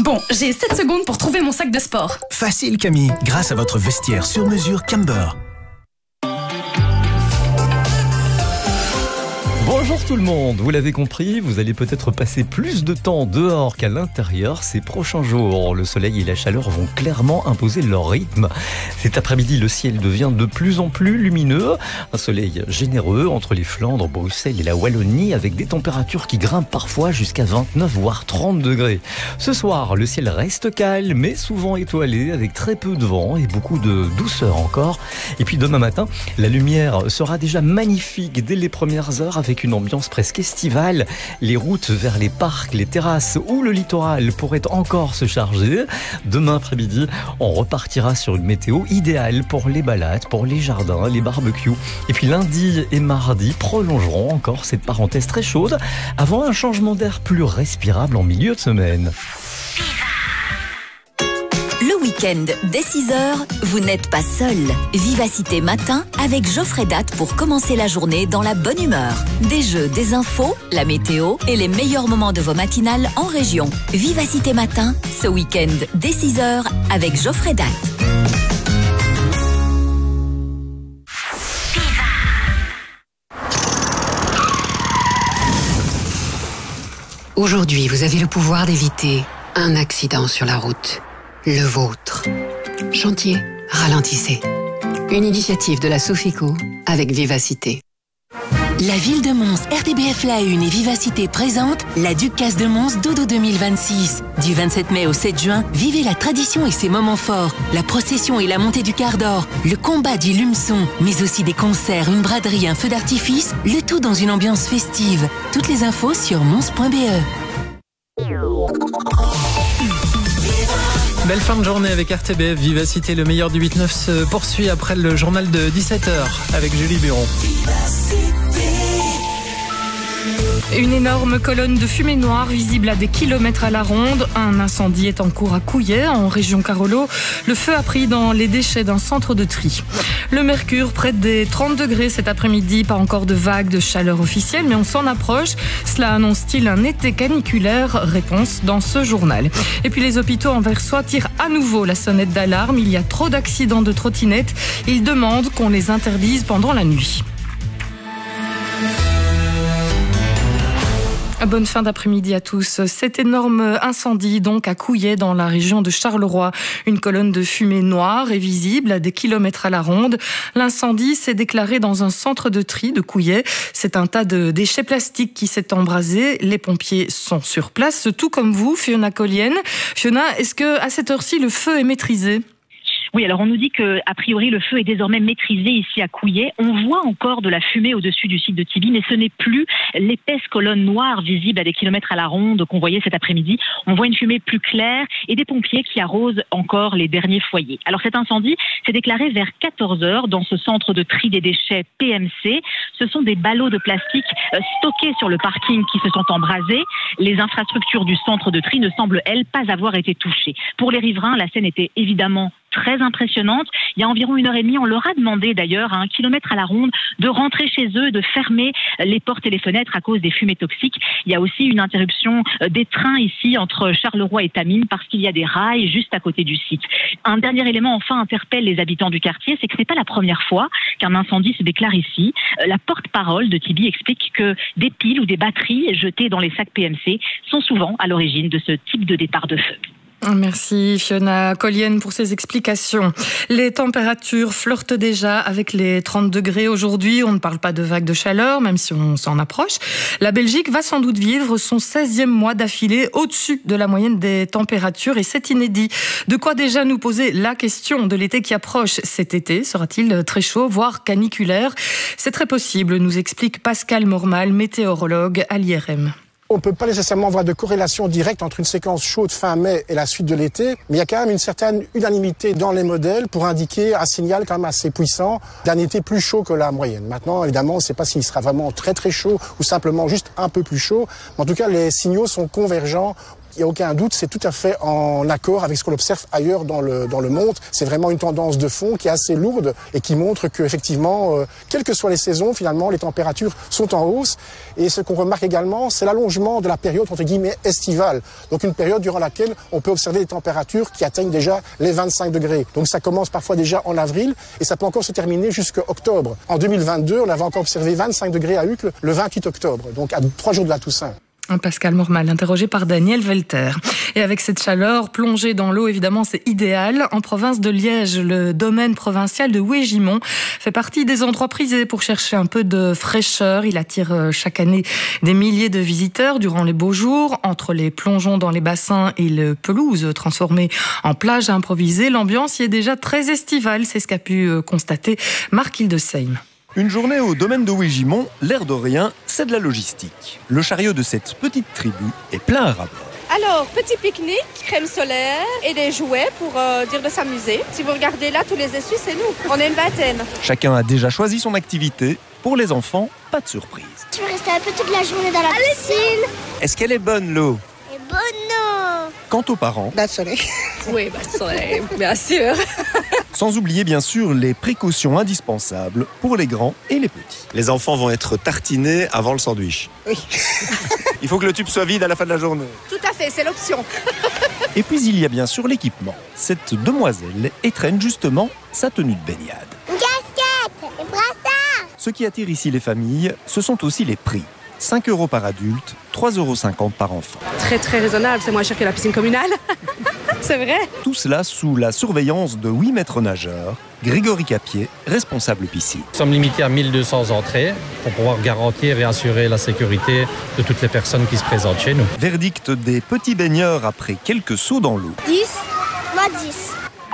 Bon, j'ai 7 secondes pour trouver mon sac de sport. Facile Camille, grâce à votre vestiaire sur mesure Camber. Bonjour tout le monde, vous l'avez compris, vous allez peut-être passer plus de temps dehors qu'à l'intérieur ces prochains jours. Le soleil et la chaleur vont clairement imposer leur rythme. Cet après-midi, le ciel devient de plus en plus lumineux. Un soleil généreux entre les Flandres, Bruxelles et la Wallonie, avec des températures qui grimpent parfois jusqu'à 29 voire 30 degrés. Ce soir, le ciel reste calme mais souvent étoilé avec très peu de vent et beaucoup de douceur encore. Et puis demain matin, la lumière sera déjà magnifique dès les premières heures avec une ambiance presque estivale. Les routes vers les parcs, les terrasses ou le littoral pourraient encore se charger. Demain après-midi, on repartira sur une météo idéale pour les balades, pour les jardins, les barbecues. Et puis lundi et mardi prolongeront encore cette parenthèse très chaude avant un changement d'air plus respirable en milieu de semaine. Le week-end, dès 6h, vous n'êtes pas seul. Vivacité Matin avec Geoffrey Date pour commencer la journée dans la bonne humeur. Des jeux, des infos, la météo et les meilleurs moments de vos matinales en région. Vivacité Matin, ce week-end, dès 6h avec Geoffrey Date. Aujourd'hui, vous avez le pouvoir d'éviter un accident sur la route. Le vôtre. Chantier, ralentissez. Une initiative de la Sofico avec Vivacité. La ville de Mons, RTBF La Une et Vivacité présentent la Ducasse de Mons Dodo 2026. Du 27 mai au 7 juin, vivez la tradition et ses moments forts. La procession et la montée du quart d'or, le combat du lumeçon, mais aussi des concerts, une braderie, un feu d'artifice, le tout dans une ambiance festive. Toutes les infos sur mons.be. Belle fin de journée avec RTBF Vivacité. Le meilleur du 8-9 se poursuit après le journal de 17h avec Julie Buron. Une énorme colonne de fumée noire visible à des kilomètres à la ronde. Un incendie est en cours à Couillet, en région Carolo. Le feu a pris dans les déchets d'un centre de tri. Le mercure près des 30 degrés cet après-midi. Pas encore de vague de chaleur officielle, mais on s'en approche. Cela annonce-t-il un été caniculaire? Réponse dans ce journal. Et puis les hôpitaux anversois tirent à nouveau la sonnette d'alarme. Il y a trop d'accidents de trottinettes. Ils demandent qu'on les interdise pendant la nuit. Bonne fin d'après-midi à tous. Cet énorme incendie donc à Couillet dans la région de Charleroi. Une colonne de fumée noire est visible à des kilomètres à la ronde. L'incendie s'est déclaré dans un centre de tri de Couillet. C'est un tas de déchets plastiques qui s'est embrasé. Les pompiers sont sur place, tout comme vous, Fiona Collienne. Fiona, est-ce que à cette heure-ci le feu est maîtrisé ? Oui, alors on nous dit que a priori le feu est désormais maîtrisé ici à Couillet. On voit encore de la fumée au-dessus du site de Tibi, mais ce n'est plus l'épaisse colonne noire visible à des kilomètres à la ronde qu'on voyait cet après-midi. On voit une fumée plus claire et des pompiers qui arrosent encore les derniers foyers. Alors cet incendie s'est déclaré vers 14h dans ce centre de tri des déchets PMC. Ce sont des ballots de plastique stockés sur le parking qui se sont embrasés. Les infrastructures du centre de tri ne semblent, elles, pas avoir été touchées. Pour les riverains, la scène était évidemment très impressionnante. Il y a environ 1h30, on leur a demandé d'ailleurs à 1 kilomètre à la ronde de rentrer chez eux, de fermer les portes et les fenêtres à cause des fumées toxiques. Il y a aussi une interruption des trains ici entre Charleroi et Tamines parce qu'il y a des rails juste à côté du site. Un dernier élément enfin interpelle les habitants du quartier, c'est que ce n'est pas la première fois qu'un incendie se déclare ici. La porte-parole de Tibi explique que des piles ou des batteries jetées dans les sacs PMC sont souvent à l'origine de ce type de départ de feu. Merci Fiona Collienne pour ces explications. Les températures flirtent déjà avec les 30 degrés aujourd'hui. On ne parle pas de vague de chaleur, même si on s'en approche. La Belgique va sans doute vivre son 16e mois d'affilée au-dessus de la moyenne des températures et c'est inédit. De quoi déjà nous poser la question de l'été qui approche. Cet été sera-t-il très chaud, voire caniculaire? C'est très possible, nous explique Pascal Mormal, météorologue à l'IRM. On ne peut pas nécessairement avoir de corrélation directe entre une séquence chaude fin mai et la suite de l'été, mais il y a quand même une certaine unanimité dans les modèles pour indiquer un signal quand même assez puissant d'un été plus chaud que la moyenne. Maintenant, évidemment, on ne sait pas s'il sera vraiment très très chaud ou simplement juste un peu plus chaud, mais en tout cas, les signaux sont convergents. Il n'y a aucun doute, c'est tout à fait en accord avec ce qu'on observe ailleurs dans le monde. C'est vraiment une tendance de fond qui est assez lourde et qui montre qu'effectivement, quelles que soient les saisons, finalement, les températures sont en hausse. Et ce qu'on remarque également, c'est l'allongement de la période, entre guillemets, estivale. Donc une période durant laquelle on peut observer des températures qui atteignent déjà les 25 degrés. Donc ça commence parfois déjà en avril et ça peut encore se terminer jusqu'à octobre. En 2022, on avait encore observé 25 degrés à Uccle le 28 octobre, donc à 3 jours de la Toussaint. Pascal Mormal, interrogé par Daniel Velter. Et avec cette chaleur, plonger dans l'eau, évidemment, c'est idéal. En province de Liège, le domaine provincial de Wéjimont fait partie des endroits prisés pour chercher un peu de fraîcheur. Il attire chaque année des milliers de visiteurs durant les beaux jours. Entre les plongeons dans les bassins et les pelouses transformées en plage improvisée, l'ambiance y est déjà très estivale. C'est ce qu'a pu constater Marc Hildesheim. Une journée au domaine de Wéjimont, l'air de rien, c'est de la logistique. Le chariot de cette petite tribu est plein à ras bord. Alors, petit pique-nique, crème solaire et des jouets pour dire de s'amuser. Si vous regardez là, tous les essuies, c'est nous. On est une vingtaine. Chacun a déjà choisi son activité. Pour les enfants, pas de surprise. Je vais rester un peu toute la journée dans la piscine. Est-ce qu'elle est bonne, l'eau? Elle est bonne, non. Quant aux parents... Bain de soleil. Oui, bain de soleil, bien sûr. Sans oublier bien sûr les précautions indispensables pour les grands et les petits. Les enfants vont être tartinés avant le sandwich. Oui. Il faut que le tube soit vide à la fin de la journée. Tout à fait, c'est l'option. Et puis il y a bien sûr l'équipement. Cette demoiselle étrenne justement sa tenue de baignade. Une casquette, un brassard. Ce qui attire ici les familles, ce sont aussi les prix. 5 € par adulte, 3,50 € par enfant. Très très raisonnable, c'est moins cher que la piscine communale. C'est vrai. Tout cela sous la surveillance de 8 maîtres nageurs, Grégory Capier, responsable piscine. Nous sommes limités à 1200 entrées pour pouvoir garantir et assurer la sécurité de toutes les personnes qui se présentent chez nous. Verdict des petits baigneurs après quelques sauts dans l'eau. 10, moi 10.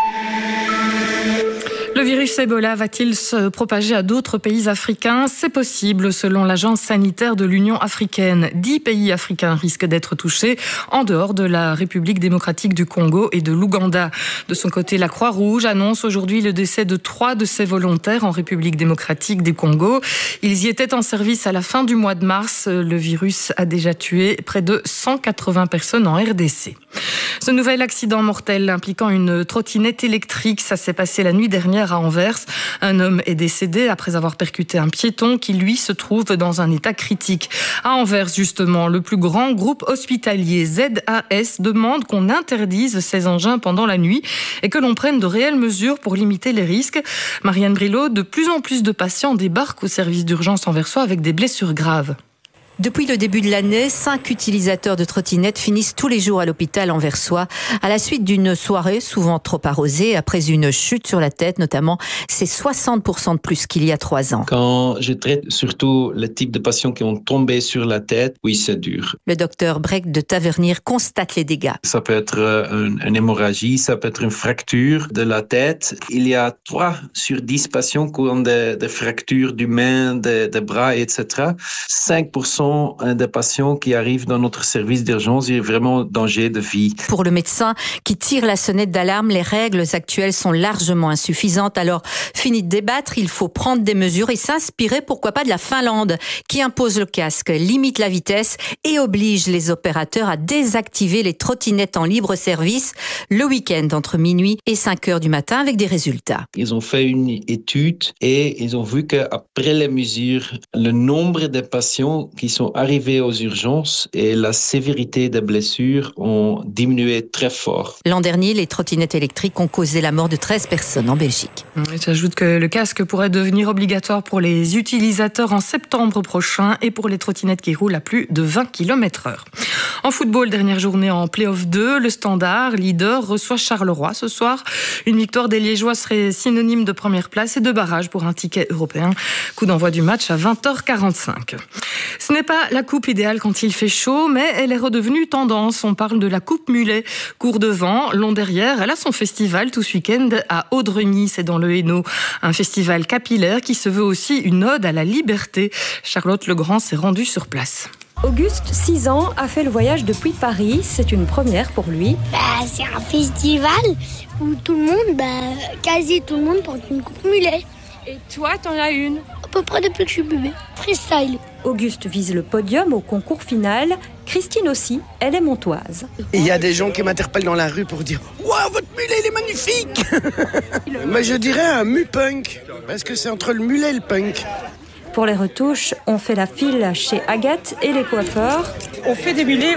Le virus Ebola va-t-il se propager à d'autres pays africains ? C'est possible, selon l'agence sanitaire de l'Union africaine. 10 pays africains risquent d'être touchés, en dehors de la République démocratique du Congo et de l'Ouganda. De son côté, la Croix-Rouge annonce aujourd'hui le décès de 3 de ses volontaires en République démocratique du Congo. Ils y étaient en service à la fin du mois de mars. Le virus a déjà tué près de 180 personnes en RDC. Ce nouvel accident mortel impliquant une trottinette électrique, ça s'est passé la nuit dernière à Anvers. Un homme est décédé après avoir percuté un piéton qui, lui, se trouve dans un état critique. À Anvers, justement, le plus grand groupe hospitalier ZAS demande qu'on interdise ces engins pendant la nuit et que l'on prenne de réelles mesures pour limiter les risques. Marianne Brilot, de plus en plus de patients débarquent au service d'urgence anversois avec des blessures graves. Depuis le début de l'année, 5 utilisateurs de trottinettes finissent tous les jours à l'hôpital anversois à la suite d'une soirée souvent trop arrosée après une chute sur la tête notamment. C'est 60% de plus qu'il y a 3 ans. Quand je traite surtout le type de patients qui ont tombé sur la tête, oui, c'est dur. Le docteur Breck de Tavernier constate les dégâts. Ça peut être une hémorragie, ça peut être une fracture de la tête. Il y a 3 sur 10 patients qui ont des fractures du main, des bras, etc. 5% des patients qui arrivent dans notre service d'urgence, il y a vraiment danger de vie. Pour le médecin qui tire la sonnette d'alarme, les règles actuelles sont largement insuffisantes. Alors, fini de débattre, il faut prendre des mesures et s'inspirer, pourquoi pas, de la Finlande, qui impose le casque, limite la vitesse et oblige les opérateurs à désactiver les trottinettes en libre service le week-end entre minuit et 5 heures du matin avec des résultats. Ils ont fait une étude et ils ont vu qu'après les mesures, le nombre de patients qui sont arrivés aux urgences et la sévérité des blessures ont diminué très fort. L'an dernier, les trottinettes électriques ont causé la mort de 13 personnes en Belgique. J'ajoute que le casque pourrait devenir obligatoire pour les utilisateurs en septembre prochain et pour les trottinettes qui roulent à plus de 20 km/h. En football, dernière journée en play-off 2, le Standard, leader, reçoit Charleroi ce soir. Une victoire des Liégeois serait synonyme de première place et de barrage pour un ticket européen. Coup d'envoi du match à 20h45. Ce n'est pas la coupe idéale quand il fait chaud, mais elle est redevenue tendance. On parle de la coupe mulet. Cours de vent, long derrière, elle a son festival tout ce week-end à Audremy, c'est dans le Hainaut. Un festival capillaire qui se veut aussi une ode à la liberté. Charlotte Legrand s'est rendue sur place. Auguste, 6 ans, a fait le voyage depuis Paris. C'est une première pour lui. C'est un festival où tout le monde, quasi tout le monde porte une coupe mulet. Et toi, t'en as une? À peu près depuis que je suis bébé. Freestyle. Auguste vise le podium au concours final. Christine aussi, elle est montoise. Il y a des gens qui m'interpellent dans la rue pour dire « Waouh, votre mulet, il est magnifique !» Mais je dirais un mu-punk, parce que c'est entre le mulet et le punk. Pour les retouches, on fait la file chez Agathe et les coiffeurs. On fait des mulets.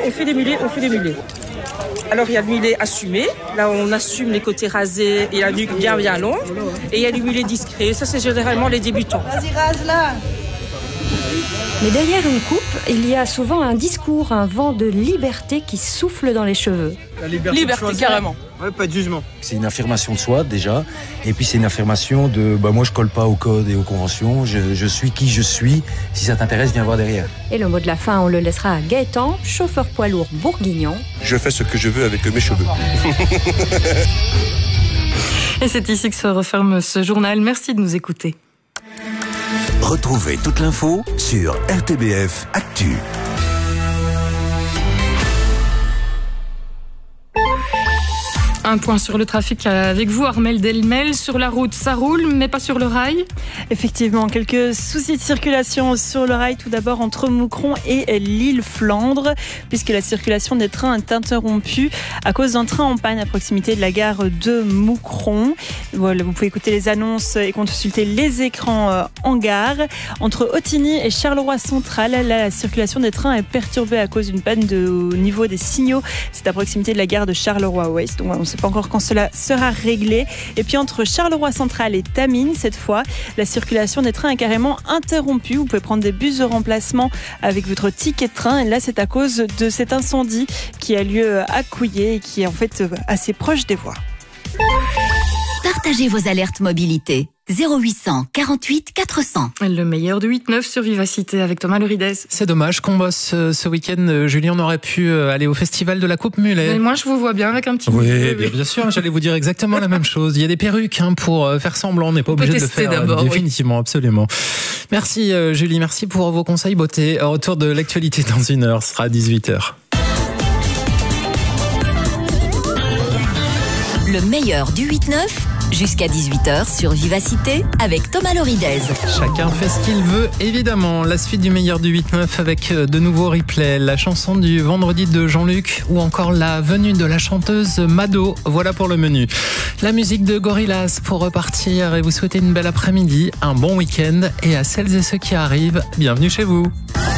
Alors il y a le mulet assumé, là on assume les côtés rasés et la nuque bien longue. Et il y a le mulet discret, ça c'est généralement les débutants. Vas-y, rase là. Mais derrière une coupe, il y a souvent un discours, un vent de liberté qui souffle dans les cheveux. La liberté carrément. Ouais, pas de jugement. C'est une affirmation de soi déjà, et puis c'est une affirmation de moi je colle pas au code et aux conventions, je suis qui je suis, si ça t'intéresse viens voir derrière. Et le mot de la fin, on le laissera à Gaëtan, chauffeur poids lourd bourguignon. Je fais ce que je veux avec mes cheveux. Et c'est ici que se referme ce journal. Merci de nous écouter. Retrouvez toute l'info sur RTBF Actu. Un point sur le trafic avec vous, Armelle Delmel. Sur la route, ça roule, mais pas sur le rail. Effectivement, quelques soucis de circulation sur le rail, tout d'abord entre Moucron et l'île Flandre, puisque la circulation des trains est interrompue à cause d'un train en panne à proximité de la gare de Moucron. Voilà, vous pouvez écouter les annonces et consulter les écrans en gare. Entre Ottignies et Charleroi Central, là, la circulation des trains est perturbée à cause d'une panne au niveau des signaux. C'est à proximité de la gare de Charleroi Ouest. Donc, on ne sait pas encore quand cela sera réglé. Et puis entre Charleroi Central et Tamines, cette fois, la circulation des trains est carrément interrompue. Vous pouvez prendre des bus de remplacement avec votre ticket de train. Et là, c'est à cause de cet incendie qui a lieu à Couillé et qui est en fait assez proche des voies. Partagez vos alertes mobilité. 0800 48 400. Le meilleur du 8-9 sur Vivacité avec Thomas Loridez. C'est dommage qu'on bosse ce week-end. Julie, on aurait pu aller au festival de la Coupe Mulet. Mais moi, je vous vois bien avec un petit mulet. Oui, bien sûr, j'allais vous dire exactement la même chose. Il y a des perruques pour faire semblant. On n'est pas obligé de le faire d'abord, définitivement, absolument. Merci Julie, merci pour vos conseils beauté. Retour de l'actualité dans une heure, ce sera à 18h. Le meilleur du 8-9 jusqu'à 18h sur Vivacité avec Thomas Loridez. Chacun fait ce qu'il veut, évidemment. La suite du meilleur du 8-9 avec de nouveaux replays, la chanson du vendredi de Jean-Luc ou encore la venue de la chanteuse Mado. Voilà pour le menu. La musique de Gorillaz pour repartir et vous souhaiter une belle après-midi, un bon week-end et à celles et ceux qui arrivent, bienvenue chez vous.